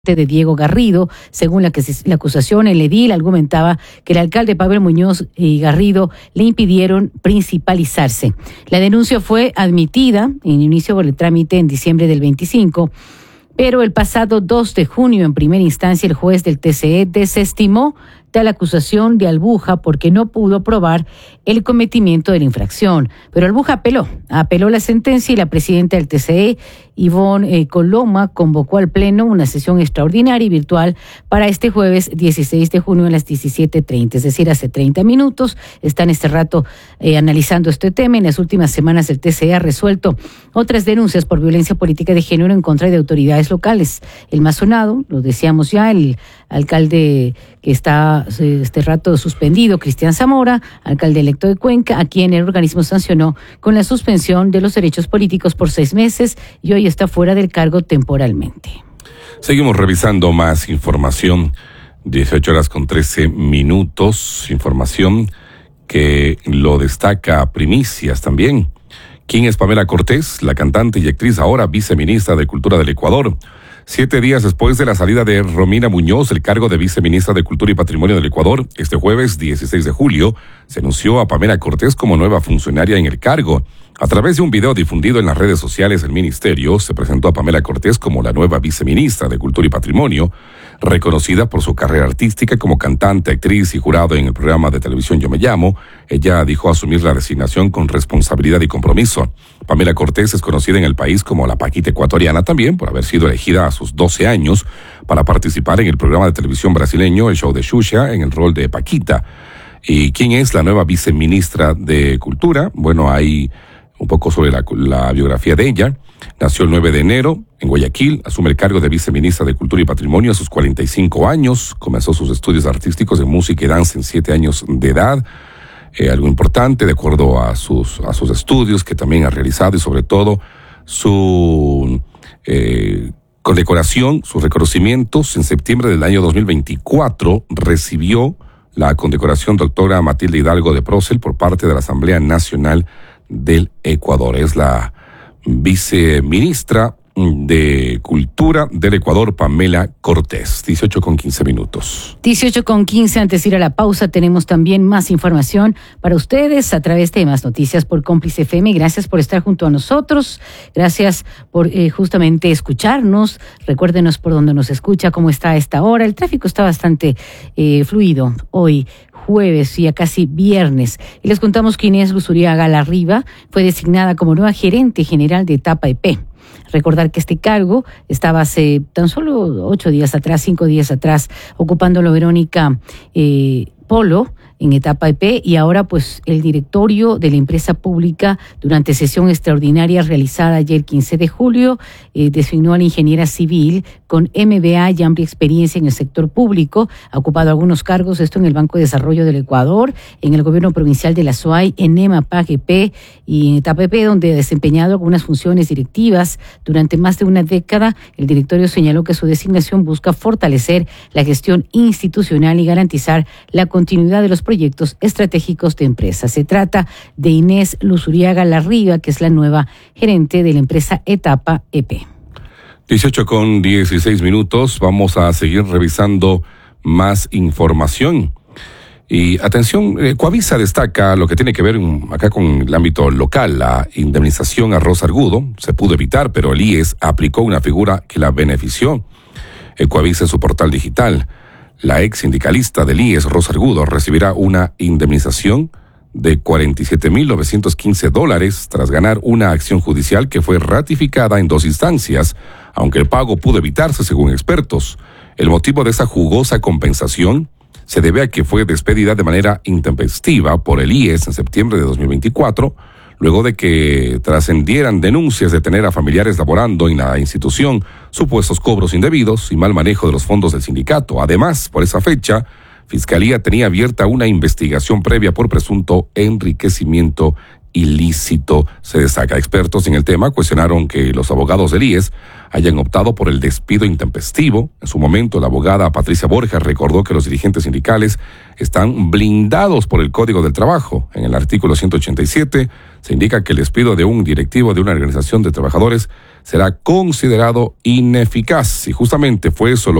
de Diego Garrido. Según la acusación, el edil argumentaba que el alcalde Pavel Muñoz y Garrido le impidieron principalizarse. La denuncia fue admitida en inicio del trámite en diciembre del 25, pero el pasado 2 de junio, en primera instancia, el juez del TCE desestimó tal acusación de Albuja porque no pudo probar el cometimiento de la infracción. Pero Albuja apeló la sentencia y la presidenta del TCE, Ivonne Coloma, convocó al Pleno una sesión extraordinaria y virtual para este jueves 16 de junio a las 17:30, es decir, hace 30 minutos. Están este rato analizando este tema. En las últimas semanas el TCE ha resuelto otras denuncias por violencia política de género en contra de autoridades locales. El más sonado, lo decíamos ya, el alcalde que está este rato suspendido, Cristian Zamora, alcalde electo de Cuenca, a quien el organismo sancionó con la suspensión de los derechos políticos por 6 meses y hoy está fuera del cargo temporalmente. Seguimos revisando más información. 18:13. Información que lo destaca Primicias también. ¿Quién es Pamela Cortés? La cantante y actriz, ahora viceministra de Cultura del Ecuador. 7 días después de la salida de Romina Muñoz del cargo de viceministra de Cultura y Patrimonio del Ecuador, este jueves 16 de julio, se anunció a Pamela Cortés como nueva funcionaria en el cargo. A través de un video difundido en las redes sociales del ministerio, se presentó a Pamela Cortés como la nueva viceministra de Cultura y Patrimonio, reconocida por su carrera artística como cantante, actriz y jurado en el programa de televisión Yo Me Llamo. Ella dijo asumir la designación con responsabilidad y compromiso. Pamela Cortés es conocida en el país como la Paquita ecuatoriana también por haber sido elegida a sus 12 años para participar en el programa de televisión brasileño El Show de Xuxa en el rol de Paquita. ¿Y quién es la nueva viceministra de Cultura? Bueno, hay un poco sobre la biografía de ella. Nació el 9 de enero en Guayaquil, asume el cargo de viceministra de Cultura y Patrimonio a sus 45 años, comenzó sus estudios artísticos en música y danza en 7 años de edad. Algo importante, de acuerdo a sus estudios que también ha realizado y sobre todo su condecoración, sus reconocimientos. En septiembre del año 2024 recibió la condecoración doctora Matilde Hidalgo de Procel por parte de la Asamblea Nacional del Ecuador. Es la viceministra de Cultura del Ecuador, Pamela Cortés. 18:15. 18:15, antes de ir a la pausa, tenemos también más información para ustedes a través de Más Noticias por Cómplice FM. Gracias por estar junto a nosotros. Gracias por justamente escucharnos. Recuérdenos por dónde nos escucha, cómo está a esta hora. El tráfico está bastante fluido hoy, jueves y ya casi viernes. Y les contamos que Inés Luzuriaga Larriba fue designada como nueva gerente general de Etapa EP. Recordar que este cargo estaba hace tan solo 5 días atrás, ocupándolo Verónica Polo en Etapa EP, y ahora pues el directorio de la empresa pública, durante sesión extraordinaria realizada ayer 15 de julio, designó a la ingeniera civil con MBA y amplia experiencia en el sector público. Ha ocupado algunos cargos, esto en el Banco de Desarrollo del Ecuador, en el gobierno provincial de la SUAY, en EMAPAG EP y en Etapa EP, donde ha desempeñado algunas funciones directivas durante más de una década. El directorio señaló que su designación busca fortalecer la gestión institucional y garantizar la continuidad de los proyectos estratégicos de empresas. Se trata de Inés Luzuriaga Larriba, que es la nueva gerente de la empresa Etapa EP. 18:16. Vamos a seguir revisando más información. Y atención, Coavisa destaca lo que tiene que ver acá con el ámbito local. La indemnización a Rosa Argudo se pudo evitar, pero el IES aplicó una figura que la benefició. Coavisa en su portal digital. La ex sindicalista del IES, Rosa Argudo, recibirá una indemnización de $47,915 tras ganar una acción judicial que fue ratificada en 2 instancias, aunque el pago pudo evitarse según expertos. El motivo de esa jugosa compensación se debe a que fue despedida de manera intempestiva por el IES en septiembre de 2024, luego de que trascendieran denuncias de tener a familiares laborando en la institución, supuestos cobros indebidos y mal manejo de los fondos del sindicato. Además, por esa fecha, Fiscalía tenía abierta una investigación previa por presunto enriquecimiento ilícito, se destaca. Expertos en el tema cuestionaron que los abogados del IES hayan optado por el despido intempestivo. En su momento, la abogada Patricia Borja recordó que los dirigentes sindicales están blindados por el Código del Trabajo. En el artículo 187 se indica que el despido de un directivo de una organización de trabajadores será considerado ineficaz. Y justamente fue eso lo